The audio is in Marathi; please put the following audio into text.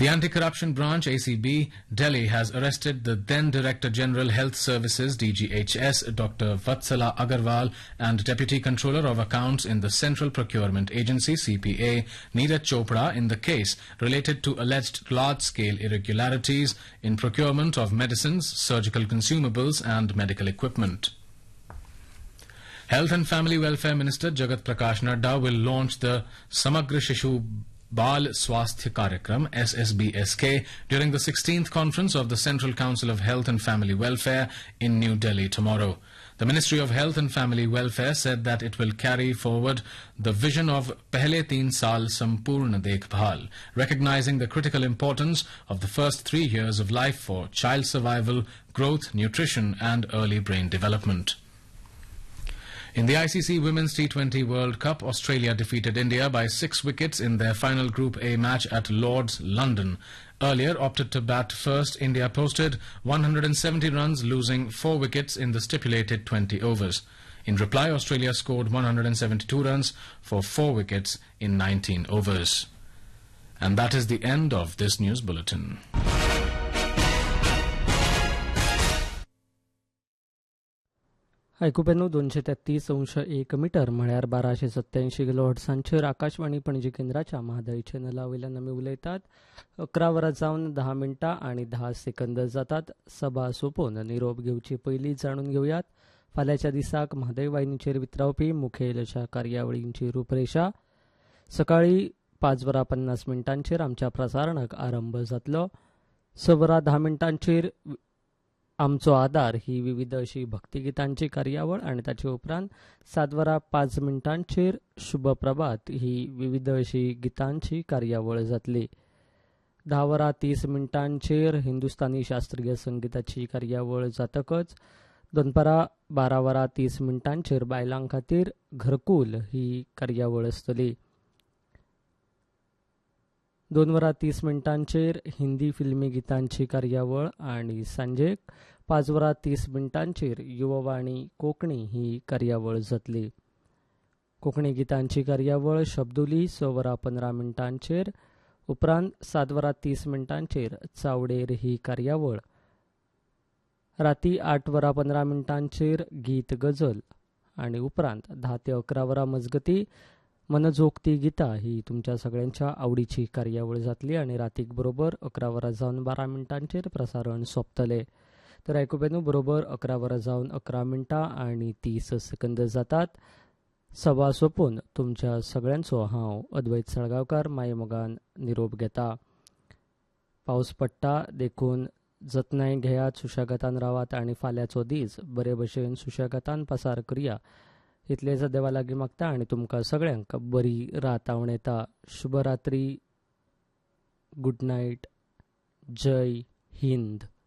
The Anti-Corruption Branch, ACB, Delhi has arrested the then Director General Health Services, DGHS, Dr. Vatsala Agarwal, and Deputy Controller of Accounts in the Central Procurement Agency, CPA, Neeraj Chopra, in the case related to alleged large-scale irregularities in procurement of medicines, surgical consumables and medical equipment. Health and Family Welfare Minister Jagat Prakash Nadda will launch the Samagra Shishu Bal Swasthya Karyakram SSBSK during the 16th conference of the Central Council of Health and Family Welfare in New Delhi tomorrow. The Ministry of Health and Family Welfare said that it will carry forward the vision of Pehle 3 Saal Sampurna Dekhbhal, recognizing the critical importance of the first 3 years of life for child survival, growth, nutrition and early brain development. In the ICC Women's T20 World Cup, Australia defeated India by 6 wickets in their final Group A match at Lord's, London. Earlier opted to bat first, India posted 170 runs, losing 4 wickets in the stipulated 20 overs. In reply, Australia scored 172 runs for 4 wickets in 19 overs. And that is the end of this news bulletin. ऐकूपेनू 233.1 metre म्हळ्यार 1287 किलोहर्ट्झांचेर आकाशवाणी पणजी केंद्राच्या म्हादय चॅनला वयल्यान आमी उलयतात. 11 वरां जावन 10 मिनटां आनी 10 सेकंद जातात. सभा सोंपोवन निरोप घेवचे पयलीं जाणून घेवयात फाल्यांच्या दिसाक म्हादय वाहिनीचेर वितरावपी मुखेल अशा कार्यावळींची रूपरेषा. सकाळीं 5 वरां 50 मिनटांचेर आमच्या प्रसारणाक आरंभ जातलो. 6 वरां 10 मिनटांचेर आमचो आदार ही विविध अशी भक्तिगितांची कार्यावळ आणि ताचे उपरांत 7 वरां 5 मिनटांचेर शुभ प्रभात ही विविध अशी गितांची कार्यावळ जातली. 10 वरां 30 मिनटांचेर हिंदुस्थानी शास्त्रीय संगीताची कार्यावळ जातकच दनपारां 12 वरां 30 मिनटांचेर बायलां खातीर घरकुल ही कार्यावळ आसतली. 2 वरां 30 मिनटांचेर हिंदी फिल्मी गितांची कार्यावळ आणि सांजेक 5 वरां 30 मिनटांचेर युववाणी कोंकणी ही कार्यावळ जातली. कोंकणी गितांची कार्यावळ शब्दुली 6 वरां 15 मिनटांचेर. उपरांत 7 वरां 30 मिनटांचेर चावडेर ही कार्यावळ. राती 8 वरां 15 मिनटांचेर गीत गजल आणि उपरांत 10 ते 11 वरां मजगती मनजोगती गीता ही तुमच्या सगळ्यांच्या आवडीची कार्यावळ जातली आणि रातीक बरोबर 11 वरां जावन 12 मिनटांचेर प्रसारण सोंपतले. तर आयकुपेनू बरोबर 11 वरां जावन 11 मिनटां आनी 30 सेकंद जातात. सभा सोंपून तुमच्या सगळ्यांचो हांव अद्वैत साळगांवकार मायेमोगान निरोप घेता. पावस पडटा देखून जतनाय घेयात, सुशेगादान रावात आनी फाल्यांचो दीस बरे भशेन सुशेगादान पसार करया इतलेच देवा लागीं मागता आनी तुमकां सगळ्यांक बरी रात आवणेता. शुभरात्री, गुड नायट, जय हिंद.